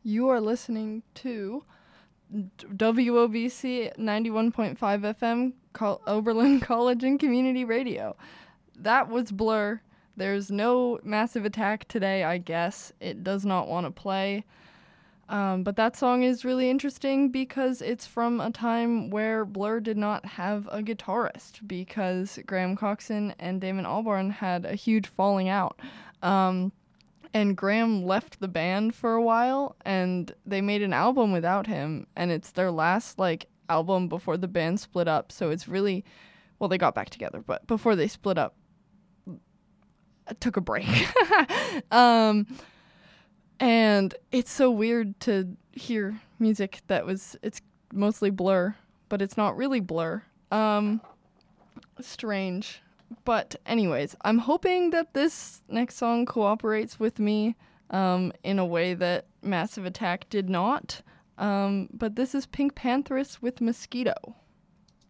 You are listening to WOBC 91.5 FM, Oberlin College and Community Radio. That was Blur. There's no Massive Attack today, I guess. It does not want to play. But that song is really interesting because it's from a time where Blur did not have a guitarist because Graham Coxon and Damon Albarn had a huge falling out. And Graham left the band for a while, and they made an album without him, and it's their last, album before the band split up, so it's really, well, they got back together, but before they split up, I took a break. And it's so weird to hear music it's mostly Blur, but it's not really Blur. Strange. But anyways, I'm hoping that this next song cooperates with me in a way that Massive Attack did not. But this is Pink Pantheress with Mosquito.